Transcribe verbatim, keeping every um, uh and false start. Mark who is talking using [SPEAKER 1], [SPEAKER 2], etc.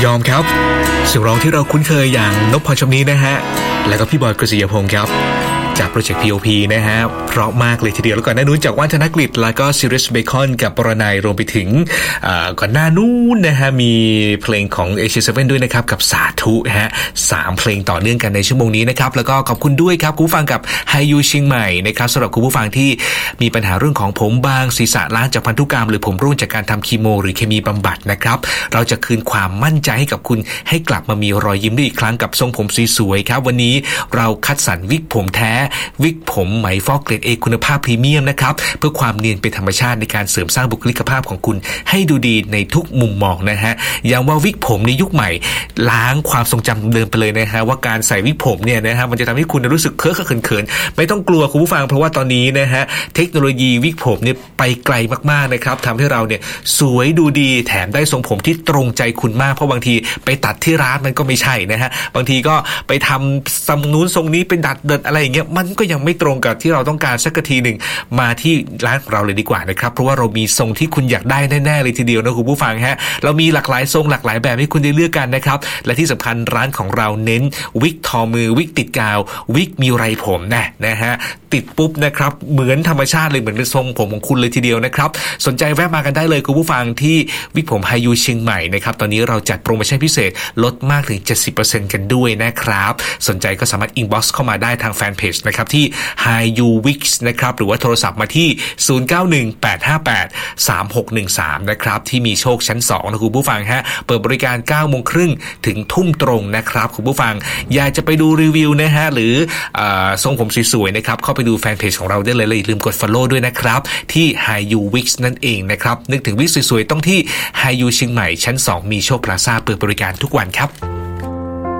[SPEAKER 1] ยอมครับเสียงร้องที่เราคุ้นเคยอย่างนพพรชมนี้นะฮะแล้วก็พี่บอยกฤษยพงศ์ครับจากโปรเจกต์ พี โอ พี นะฮะเพราะมากเลยทีเดียวแล้วก่อนหน้านู้นจากว่านธนกฤษแล้วก็ซิริสเบคอนกับปรนัยรวมไปถึงก่อนหน้านู้นนะฮะมีเพลงของ เอ เชีย เซเว่น ด้วยนะครับกับสาธุฮะสามเพลงต่อเนื่องกันในชั่วโมงนี้นะครับแล้วก็ขอบคุณด้วยครับคุณผู้ฟังกับไฮยูเชียงใหม่นะครับสำหรับคุณผู้ฟังที่มีปัญหาเรื่องของผมบางศีรษะล้านจากพันธุกรรมหรือผมร่วงจากการทำคีโมหรือเคมีบำบัดนะครับเราจะคืนความมั่นใจให้กับคุณให้กลับมามีรอยยิ้มได้อีกครั้งกับทรงผมสวยๆครับวันนี้เราคัดสรรวิกผมแท้วิกผมไหมฟอกเกรด A คุณภาพพรีเมียมนะครับเพื่อความเนียนเป็นธรรมชาติในการเสริมสร้างบุคลิกภาพของคุณให้ดูดีในทุกมุมมองนะฮะอย่างว่าวิกผมในยุคใหม่ล้างความทรงจำเดิมไปเลยนะฮะว่าการใส่วิกผมเนี่ยนะฮะมันจะทำให้คุณรู้สึกเคอะเขินๆไม่ต้องกลัวคุณผู้ฟังเพราะว่าตอนนี้นะฮะเทคโนโลยีวิกผมเนี่ยไปไกลมากๆนะครับทำให้เราเนี่ยสวยดูดีแถมได้ทรงผมที่ตรงใจคุณมากเพราะบางทีไปตัดที่ร้านมันก็ไม่ใช่นะฮะบางทีก็ไปทำทรงนู้นทรงนี้เป็นดัดเดินอะไรอย่างเงี้ยมันก็ยังไม่ตรงกับที่เราต้องการสักทีหนึ่งมาที่ร้านของเราเลยดีกว่านะครับเพราะว่าเรามีทรงที่คุณอยากได้แน่ๆเลยทีเดียวนะคุณผู้ฟังฮะเรามีหลากหลายทรงหลากหลายแบบให้คุณได้เลือกกันนะครับและที่สำคัญร้านของเราเน้นวิกทอมือวิกติดกาววิกมีไรผมนะนะฮะติดปุ๊บนะครับเหมือนธรรมชาติเลยเหมือนเป็นทรงผมของคุณเลยทีเดียวนะครับสนใจแวะมากันได้เลยคุณผู้ฟังที่วิกผมไฮยูเชียงใหม่นะครับตอนนี้เราจัดโปรโมชั่นพิเศษลดมากถึง เจ็ดสิบเปอร์เซ็นต์ กันด้วยนะครับสนใจก็สามารถอินบ็อกซ์เข้ามาได้ทางแฟนเพจนะครับที่ Hayu Wix นะครับหรือว่าโทรศัพท์มาที่ศูนย์ เก้า หนึ่ง แปด ห้า แปด สาม หก หนึ่ง สามนะครับที่มีโชคชั้นสองนะคุณผู้ฟังฮะเปิดบริการ เก้าโมงครึ่ง ถึงทุ่มตรงนะครับคุณผู้ฟังอยากจะไปดูรีวิวนะฮะหรืออ่าทรงผมสวยๆนะครับเข้าไปดูแฟนเพจของเราได้เลยอย่าลืมกด follow ด้วยนะครับที่ Hayu Wix นั่นเองนะครับนึกถึงวิกสวยๆต้องที่ Hayu เชียงใหม่ชั้นสองมีโชคพลาซ่าเปิดบริการทุกวันครับ